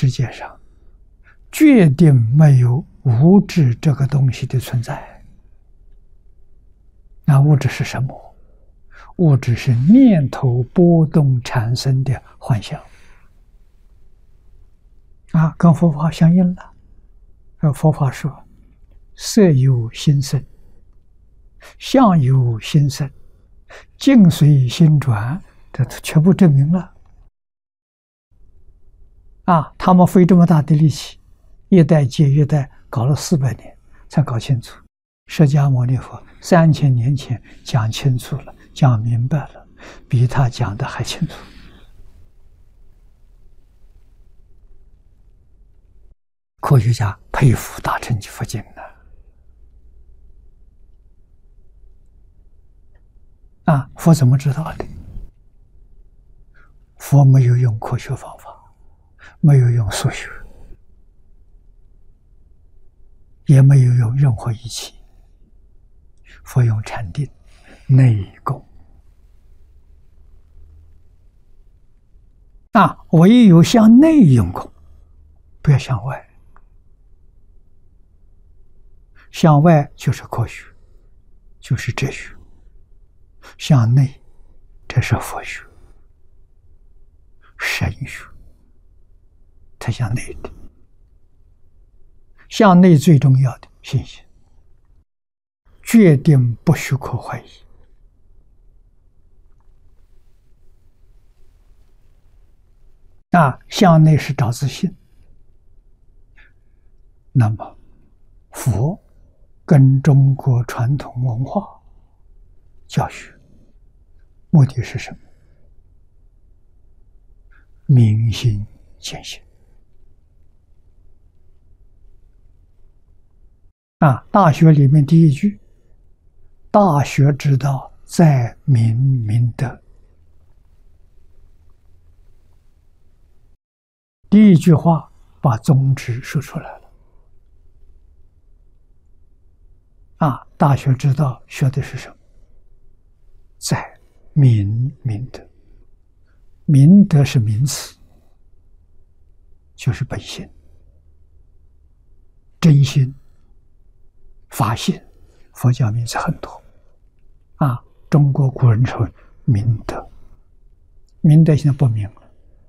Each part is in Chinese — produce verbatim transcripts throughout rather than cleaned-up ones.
世界上决定没有物质这个东西的存在。那物质是什么？物质是念头波动产生的幻象啊，跟佛法相应了。佛法说，色由心生，相由心生，境随心转，这全部证明了。啊，他们费这么大的力气，一代接一代，搞了四百年才搞清楚。释迦牟尼佛三千年前讲清楚了，讲明白了，比他讲的还清楚。科学家佩服大乘佛经呢。啊，佛怎么知道的？佛没有用科学方法，没有用数学，也没有用任何仪器，佛用禅定、内功。啊，唯有向内用功，不要向外。向外就是科学，就是哲学；向内，这是佛学、神学。它向内的，向内最重要的信心，决定不许可怀疑。啊，向内是找自信。那么，佛跟中国传统文化教学目的是什么？明心见性。啊，大学里面第一句，大学之道，在明明德。第一句话把宗旨说出来了。啊，大学之道学的是什么？在明明德。明德是名词，就是本心、真心、法性。佛教名词很多啊，中国古人称明德。明德现在不明了，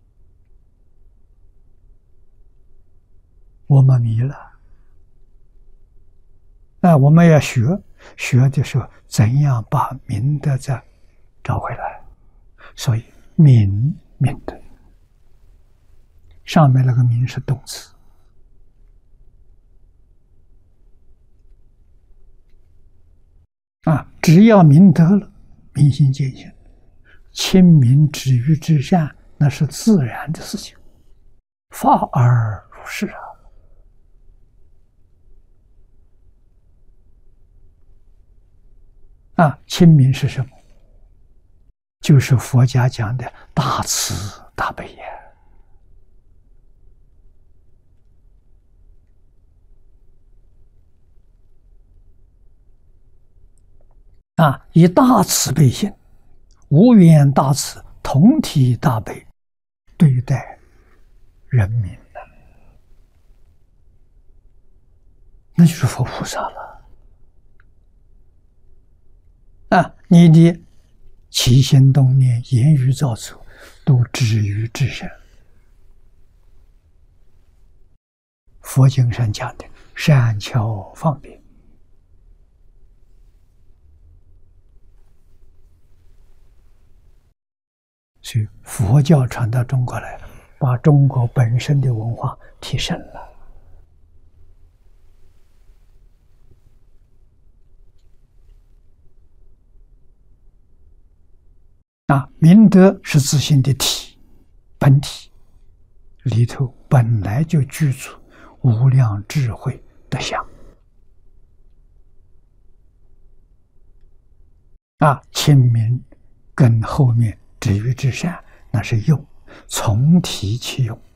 我们迷了。那我们要学，学的时候怎样把明德再找回来？所以明明德，上面那个明是动词。啊，只要明德了，明心见性，亲民止于至善，那是自然的事情，法而如是啊。啊，亲民是什么？就是佛家讲的大慈大悲也。啊，以大慈悲心、无缘大慈、同体大悲对待人民的，那就是佛菩萨了。啊，你的起心动念、言语造作，都止于至善。佛经上讲的善巧方便，所以佛教传到中国来，把中国本身的文化提升了。啊，明德是自信的体，本体里头本来就具足无量智慧德相。啊，亲民跟后面止于至善，那是用，从体起用。